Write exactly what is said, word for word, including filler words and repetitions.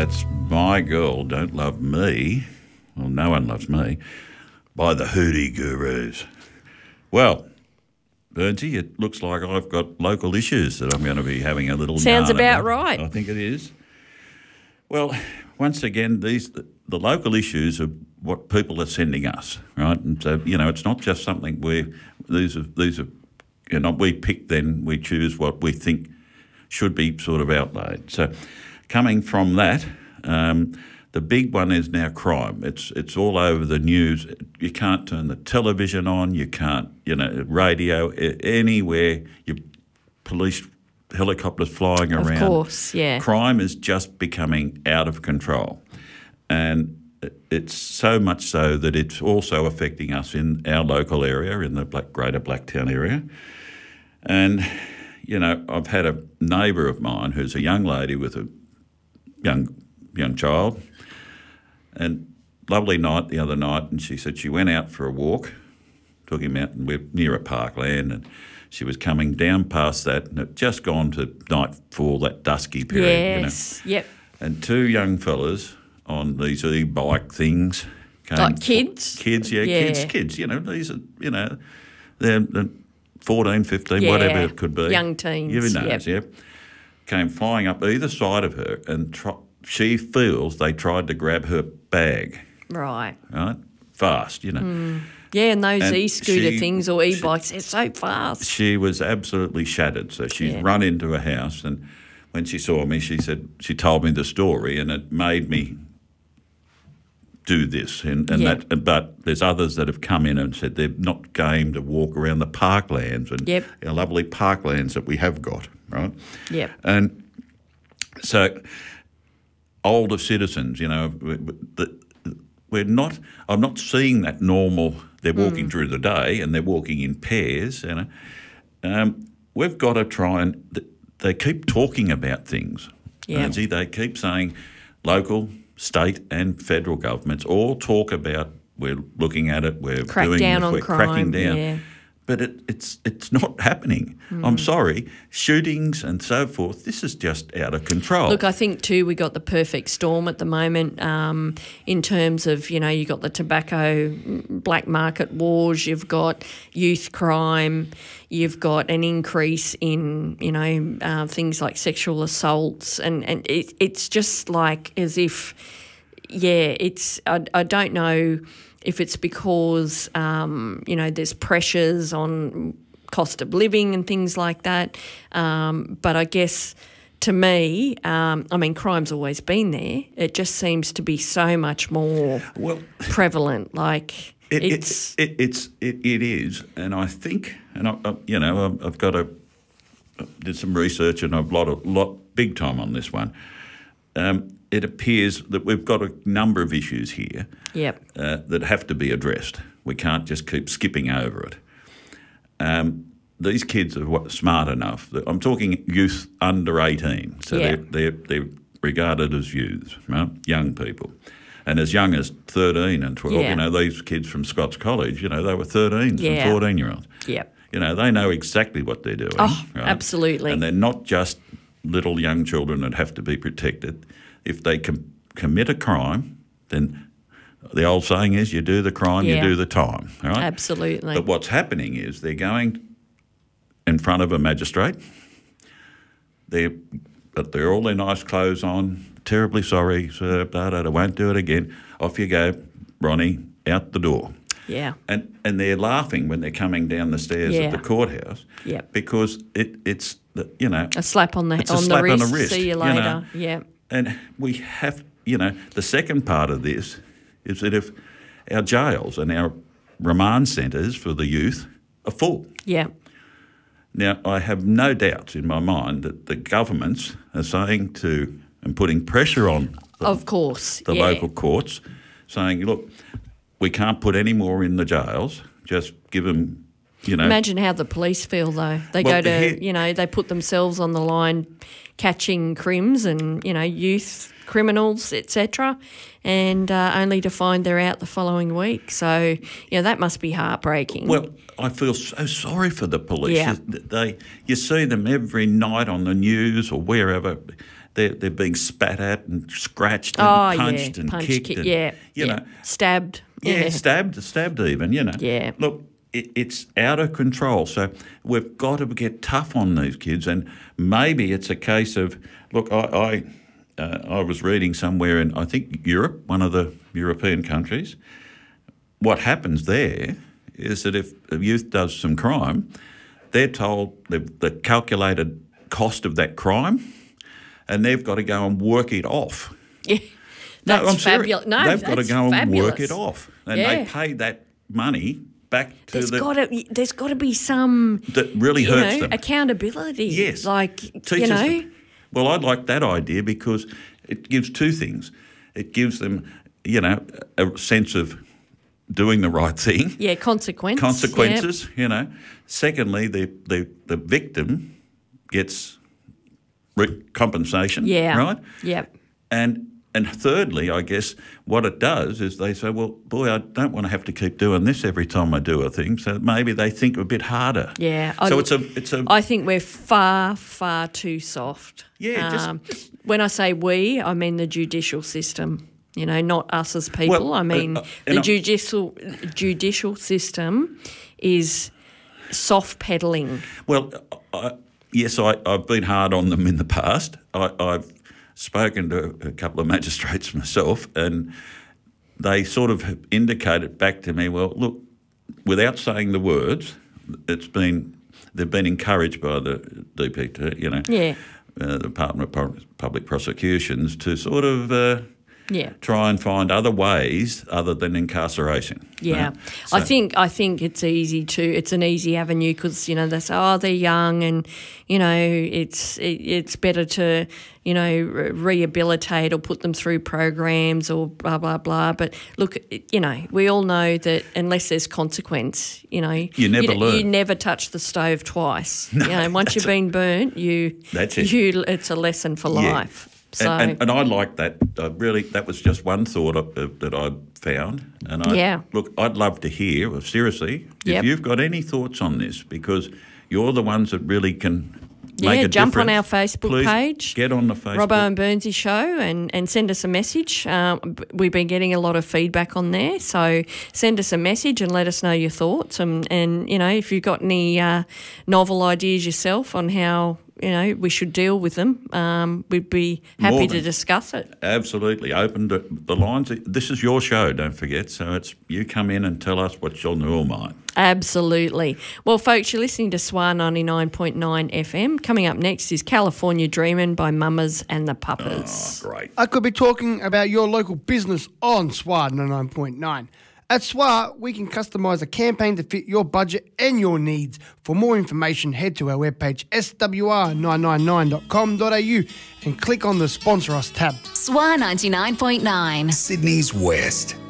That's My Girl Don't Love Me, well, No One Loves Me, by the Hootie Gurus. Well, Bernsey, it looks like I've got local issues that I'm going to be having a little Sounds yarn about right. I think it is. Well, once again, these the, the local issues are what people are sending us, right? And so, you know, it's not just something where these are, these are, you know, we pick then, we choose what we think should be sort of outlaid. So coming from that, um, the big one is now crime. It's it's all over the news. You can't turn the television on. You can't, you know, radio, anywhere. You police helicopters flying around. Of course, yeah. Crime is just becoming out of control. And it's so much so that it's also affecting us in our local area, in the Black, greater Blacktown area. And, you know, I've had a neighbour of mine who's a young lady with a young young child, and lovely night the other night, and she said she went out for a walk, took him out, and we're near a parkland, and she was coming down past that, and it just gone to nightfall, that dusky period. Yes, you know. yep. And two young fellas on these e-bike things. Came Like kids? Kids, yeah, Yeah. kids, kids, you know, these are, you know, they're, they're fourteen, fifteen, Yeah. whatever it could be. Young teens, You know, yep. yeah. Came flying up either side of her, and tr- she feels they tried to grab her bag, Right. right? Fast, you know. Yeah, and those And e-scooter she- things or e-bikes, they're so fast. She was absolutely shattered. So she's Yeah. run into a house, and when she saw me, she said, she told me the story, and it made me do this. And, and Yeah. that, but there's others that have come in and said they're not game to walk around the parklands and Yep. our lovely parklands that we have got, right? Yep. And so older citizens, you know, the, we're not, I'm not seeing that normal, they're walking through the day and they're walking in pairs, you know. Um, we've got to try and, they keep talking about things. Yeah. Lindsay. They keep saying local, state and federal governments all talk about we're looking at it, we're Crack doing down this, on we're crime, cracking down. yeah. But it, it's it's not happening. Hmm. I'm sorry. Shootings and so forth, this is just out of control. Look, I think too we got the perfect storm at the moment um, in terms of, you know, you've got the tobacco black market wars, you've got youth crime, you've got an increase in, you know, uh, things like sexual assaults, and, and it, it's just like as if, yeah, it's, I, I don't know if it's because, um, you know, there's pressures on cost of living and things like that. Um, but I guess to me, um, I mean, crime's always been there. It just seems to be so much more well, prevalent. Like it, it's... it, it, it's it, it is, and I think, and I, I, you know, I've, I've got a did some research and I've lot a lot big time on this one. Um, it appears that we've got a number of issues here Yep. uh, that have to be addressed. We can't just keep skipping over it. Um, these kids are what, smart enough. That, I'm talking youth under eighteen, so Yeah. they're, they're, they're regarded as youths, right? Young people. And as young as thirteen and twelve, Yeah. you know, these kids from Scots College, you know, they were thirteens Yeah. and fourteen-year-olds. Yep. You know, they know exactly what they're doing. Oh, right? absolutely. And they're not just little young children that have to be protected. If they com- commit a crime, then the old saying is you do the crime, Yeah. you do the time, all right? Absolutely. But what's happening is they're going in front of a magistrate. They're, but they're all their nice clothes on. Terribly sorry, sir, but I won't do it again. Off you go, Ronnie, out the door. Yeah. And and they're laughing when they're coming down the stairs Yeah. of the courthouse. Yep. Because it it's the, you know A slap on the it's a on slap the wrist. on the wrist. See you you later. know. Yeah. And we have, you know, the second part of this is that if our jails and our remand centres for the youth are full. Yeah. Now, I have no doubts in my mind that the governments are saying to and putting pressure on the, Of course. the yeah. local courts, saying, look, we can't put any more in the jails, just give them, you know. Imagine how the police feel though. They Well, go to, here- you know, they put themselves on the line catching crims and, you know, youth criminals, et cetera, and uh, only to find they're out the following week. So, you know, that must be heartbreaking. Well, I feel so sorry for the police. Yeah. You, they, you see them every night on the news or wherever, they're, they're being spat at and scratched and Oh, punched yeah. and Punch, kicked. kick, and, yeah. You yeah. know, Stabbed. yeah, Yeah. stabbed, stabbed even, you know. Yeah. Look, it, it's out of control. So we've got to get tough on these kids. And maybe it's a case of, look, I I, uh, I was reading somewhere in, I think, Europe, one of the European countries, what happens there is that if a youth does some crime, they're told the, the calculated cost of that crime and they've got to go and work it off. Yeah. That's no, I'm serious. fabulous. No, they've that's got to go and fabulous. work it off. And Yeah. they pay that money back to There's the... got to there's got to be some that really you hurts know, them. accountability. Yes. Like Teaches you know. them. Well, I like that idea because it gives two things. It gives them, you know, a sense of doing the right thing. Yeah, consequence. Consequences, you know. Secondly, the, the, the victim gets re- compensation, Yeah. right? Yep. And and thirdly, I guess what it does is they say, well, boy, I don't want to have to keep doing this every time I do a thing. So maybe they think a bit harder. Yeah. So I, it's a it's a I think we're far, far too soft. Yeah, just- Um, when I say we, I mean the judicial system. You know, not us as people. Well, I mean uh, uh, the and I- judicial judicial system is soft peddling. Well, I, yes, I, I've been hard on them in the past. I, I've spoken to a couple of magistrates myself, and they sort of have indicated back to me, well, look, without saying the words, it's been they've been encouraged by the D P T, you know, Yeah. uh, the Department of Pub- Public Prosecutions, to sort of uh, Yeah. try and find other ways other than incarceration. Yeah, right? I So- think I think it's easy to it's an easy avenue because you know they say oh they're young and you know it's it, it's better to you know re- rehabilitate or put them through programs or blah blah blah. But look, you know we all know that unless there's consequence, you know You never you, learn. You never touch the stove twice. you know, once you've been burnt, you That's it. you it's a lesson for Yeah. life. So And, and, and I like that. I really, that was just one thought of, of, that I found. And I Yeah. look, I'd love to hear. Well, seriously, Yep. if you've got any thoughts on this, because you're the ones that really can make yeah, a jump on difference, our Facebook please page. Get on the Facebook. Robbo and Burnsy Show and, and send us a message. Um, b- we've been getting a lot of feedback on there, so send us a message and let us know your thoughts. And, and you know, if you've got any uh, novel ideas yourself on how you know we should deal with them, um, we'd be happy More to than- discuss it. Absolutely, open the, the lines. This is your show, don't forget. So it's you come in and tell us what's on your mind. Absolutely. Well, folks, you're listening to S W R ninety-nine point nine F M. Coming up next is California Dreamin' by Mamas and the Papas. Oh, great. I could be talking about your local business on S W R ninety-nine point nine. At S W R, we can customise a campaign to fit your budget and your needs. For more information, head to our webpage S W R nine nine nine dot com dot a u and click on the Sponsor Us tab. S W R ninety-nine point nine. Sydney's West.